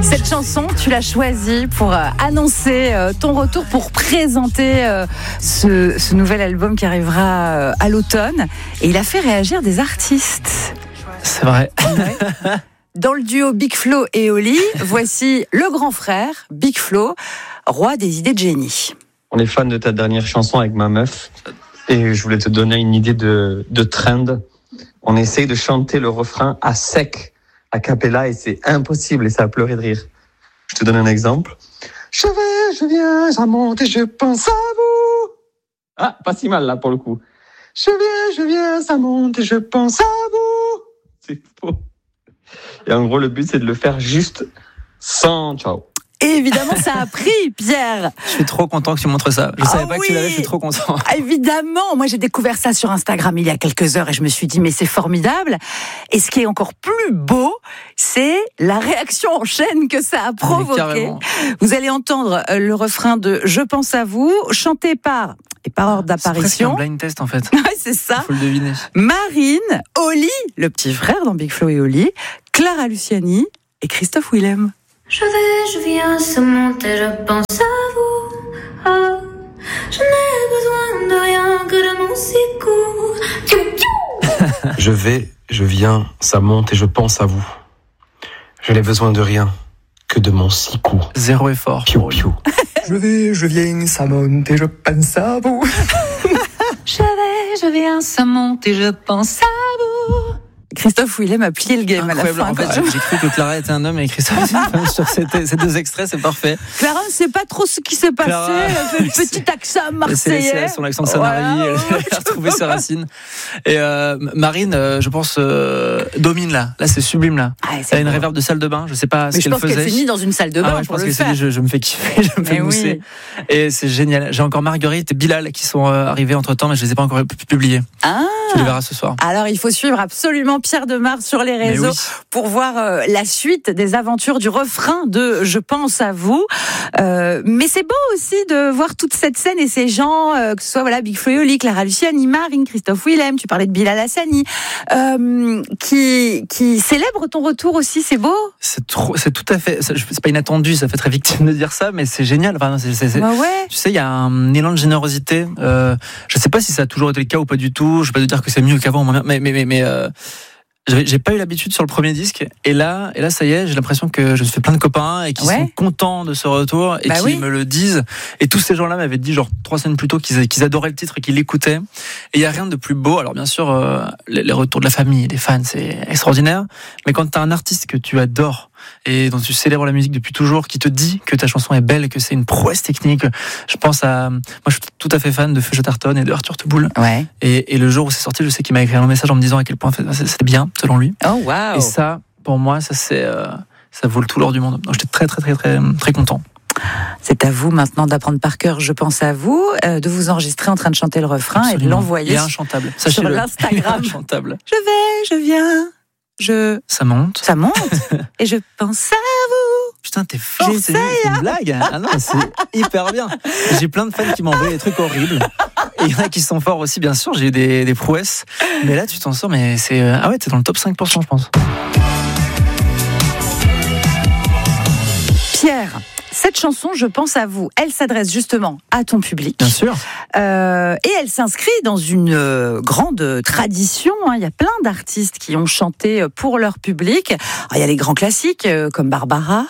Cette chanson, tu l'as choisie pour annoncer ton retour, pour présenter ce nouvel album qui arrivera à l'automne. Et il a fait réagir des artistes. C'est vrai. Ouais. Dans le duo Big Flo et Oli, voici le grand frère, Big Flo, roi des idées de génie. On est fan de ta dernière chanson avec ma meuf et je voulais te donner une idée de trend. On essaye de chanter le refrain à sec, a cappella, et c'est impossible et ça a pleuré de rire. Je te donne un exemple. Je vais, je viens, ça monte et je pense à vous. Ah, pas si mal là pour le coup. Je viens, ça monte et je pense à vous. C'est faux. Et en gros, le but, c'est de le faire juste sans ciao. Et évidemment, ça a pris, Pierre. Je suis trop content que tu montres ça. Je savais pas que tu l'avais, je suis trop content. Évidemment, moi j'ai découvert ça sur Instagram il y a quelques heures et je me suis dit mais c'est formidable. Et ce qui est encore plus beau, c'est la réaction en chaîne que ça a provoqué. Vous allez entendre le refrain de Je pense à vous, chanté par, et par ordre d'apparition. C'est presque un blind test en fait. Ouais, c'est ça. Faut le deviner. Marine, Oli, le petit frère dans Big Flo et Oli, Clara Luciani et Christophe Willem. Je vais, je viens, ça monte et je pense à vous. Oh, je n'ai besoin de rien que de mon sicou. Je vais, je viens, ça monte et je pense à vous. Je n'ai besoin de rien que de mon sicou. Zéro effort. Piou piou. Je vais, je viens, ça monte et je pense à vous. Je vais, je viens, ça monte et je pense à vous. Christophe Willem a plié le game incroyable. à la fin. En fait, j'ai cru que Clara était un homme et Christophe était une femme sur ces deux extraits, c'est parfait. Clara ne sait pas trop ce qui s'est passé. Clara, elle a fait le petit accent marseillais. C'est son accent de Sanary, Voilà. elle a retrouvé ses racines. Et Marine, je pense, domine là. Là, c'est sublime là. Ah, elle a une réverb de salle de bain, je sais pas ce qu'elle faisait. Mais je pense qu'elle s'est mise dans une salle de bain je pour pense le qu'elle faire. s'est dit, je me fais kiffer, je me fais mousser. Oui. Et c'est génial. J'ai encore Marguerite et Bilal qui sont arrivés entre temps, mais je les ai pas encore publiés. Ah. Tu les verras ce soir. Alors, il faut suivre absolument Pierre Demar sur les réseaux pour voir la suite des aventures du refrain de Je pense à vous. Mais c'est beau aussi de voir toute cette scène et ces gens, que ce soit Big Flo et Oli, Clara Luciani, Marine, Christophe Willem, tu parlais de Bilal Hassani, qui célèbrent ton retour aussi, c'est beau. C'est tout à fait, c'est pas inattendu, ça fait très victime de dire ça, mais c'est génial. Enfin, Bah ouais. Tu sais, il y a un élan de générosité. Je sais pas si ça a toujours été le cas ou pas du tout. Je vais pas te dire que c'est mieux qu'avant, mais j'ai pas eu l'habitude sur le premier disque, et là ça y est, j'ai l'impression que je me fais plein de copains et qui sont contents de ce retour et qui me le disent. Et tous ces gens-là m'avaient dit 3 semaines plus tôt qu'ils adoraient le titre et qu'ils l'écoutaient. Et il y a rien de plus beau. Alors bien sûr, les retours de la famille, des fans, c'est extraordinaire. Mais quand t'as un artiste que tu adores et dont tu célèbres la musique depuis toujours, qui te dit que ta chanson est belle, que c'est une prouesse technique. Je pense à... Moi, je suis tout à fait fan de Feu Chatterton et de Arthur Teboul. Ouais. Et le jour où c'est sorti, je sais qu'il m'a écrit un message en me disant à quel point c'était bien, selon lui. Oh, wow. Et ça, pour moi, ça vaut tout l'or du monde. Donc, j'étais très, très, très, très, très content. C'est à vous maintenant d'apprendre par cœur Je pense à vous, de vous enregistrer en train de chanter le refrain. Absolument. Et de l'envoyer inchantable. sur l'Instagram. Inchantable. Je vais, je viens. Ça monte. Et je pense à vous. Putain, t'es fort, c'est une blague. Ah non, c'est hyper bien. J'ai plein de fans qui m'envoient des trucs horribles. Et il y en a qui sont forts aussi, bien sûr. J'ai eu des prouesses. Mais là, tu t'en sors, mais c'est... Ah ouais, t'es dans le top 5%, je pense. Pierre, cette chanson, Je pense à vous, elle s'adresse justement à ton public. Bien sûr. Et elle s'inscrit dans une grande tradition. Il y a plein d'artistes qui ont chanté pour leur public. Alors, il y a les grands classiques comme Barbara,